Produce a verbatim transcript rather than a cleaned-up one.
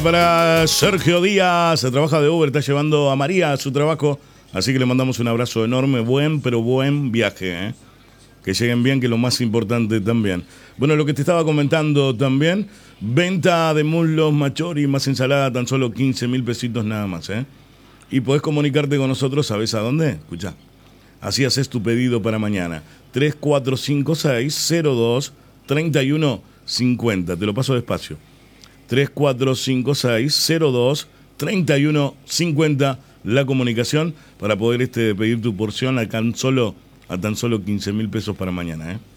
Para Sergio Díaz, se trabaja de Uber, está llevando a María a su trabajo, así que le mandamos un abrazo enorme, buen, pero buen viaje, ¿eh? Que lleguen bien, que es lo más importante también. Bueno, lo que te estaba comentando también, venta de muslos, machori, más ensalada, tan solo quince mil pesitos nada más, ¿eh? Y podés comunicarte con nosotros, ¿sabés a dónde? Escuchá, así haces tu pedido para mañana, tres cuatro cinco seis cero dos tres uno cinco cero, te lo paso despacio. tres cuatro cinco seis cero dos tres uno cinco cero, la comunicación para poder este, pedir tu porción a tan solo, a tan solo quince mil pesos para mañana, ¿eh?